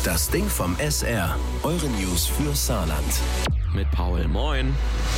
Das Ding vom SR. Eure News für Saarland. Mit Paul. Moin.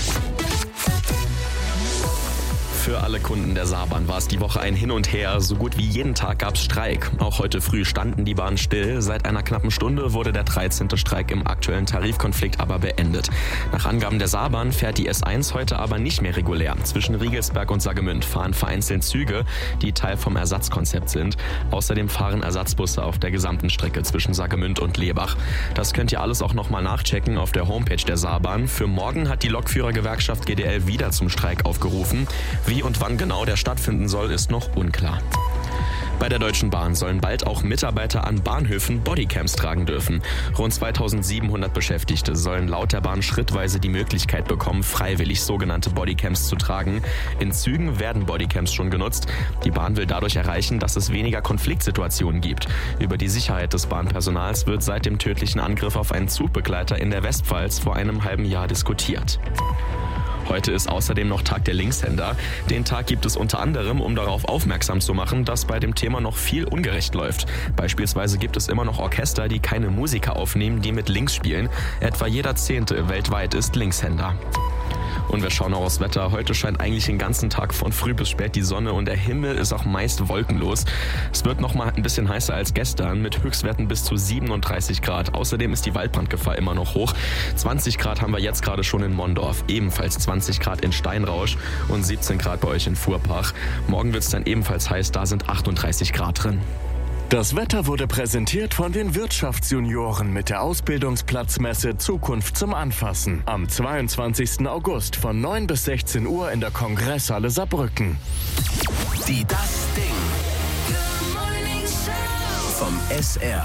Für alle Kunden der Saarbahn war es die Woche ein Hin und Her. So gut wie jeden Tag gab es Streik. Auch heute früh standen die Bahnen still. Seit einer knappen Stunde wurde der 13. Streik im aktuellen Tarifkonflikt aber beendet. Nach Angaben der Saarbahn fährt die S1 heute aber nicht mehr regulär. Zwischen Riegelsberg und Saargemünd fahren vereinzelt Züge, die Teil vom Ersatzkonzept sind. Außerdem fahren Ersatzbusse auf der gesamten Strecke zwischen Saargemünd und Lebach. Das könnt ihr alles auch nochmal nachchecken auf der Homepage der Saarbahn. Für morgen hat die Lokführergewerkschaft GDL wieder zum Streik aufgerufen. Wie und wann genau der stattfinden soll, ist noch unklar. Bei der Deutschen Bahn sollen bald auch Mitarbeiter an Bahnhöfen Bodycams tragen dürfen. Rund 2700 Beschäftigte sollen laut der Bahn schrittweise die Möglichkeit bekommen, freiwillig sogenannte Bodycams zu tragen. In Zügen werden Bodycams schon genutzt. Die Bahn will dadurch erreichen, dass es weniger Konfliktsituationen gibt. Über die Sicherheit des Bahnpersonals wird seit dem tödlichen Angriff auf einen Zugbegleiter in der Westpfalz vor einem halben Jahr diskutiert. Heute ist außerdem noch Tag der Linkshänder. Den Tag gibt es unter anderem, um darauf aufmerksam zu machen, dass bei dem Thema noch viel ungerecht läuft. Beispielsweise gibt es immer noch Orchester, die keine Musiker aufnehmen, die mit links spielen. Etwa jeder 10. weltweit ist Linkshänder. Und wir schauen auch aufs Wetter. Heute scheint eigentlich den ganzen Tag von früh bis spät die Sonne und der Himmel ist auch meist wolkenlos. Es wird noch mal ein bisschen heißer als gestern mit Höchstwerten bis zu 37 Grad. Außerdem ist die Waldbrandgefahr immer noch hoch. 20 Grad haben wir jetzt gerade schon in Mondorf, ebenfalls 20 Grad in Steinrausch und 17 Grad bei euch in Fuhrpach. Morgen wird es dann ebenfalls heiß, da sind 38 Grad drin. Das Wetter wurde präsentiert von den Wirtschaftsjunioren mit der Ausbildungsplatzmesse Zukunft zum Anfassen. Am 22. August von 9 bis 16 Uhr in der Kongresshalle Saarbrücken. Die Das Ding vom SR.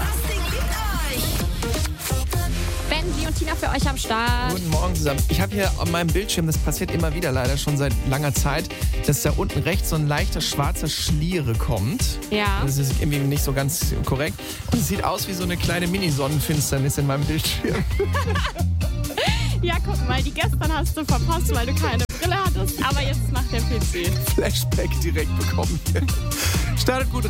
Benji und Tina für euch am Start. Guten Morgen zusammen. Ich habe hier auf meinem Bildschirm, das passiert immer wieder leider schon seit langer Zeit, dass da unten rechts so ein leichter schwarzer Schliere kommt. Ja. Das ist irgendwie nicht so ganz korrekt. Und es sieht aus wie so eine kleine Mini-Sonnenfinsternis in meinem Bildschirm. Ja, guck mal, die gestern hast du verpasst, weil du keine Brille hattest, aber jetzt macht der PC. Flashback direkt bekommen. Startet gut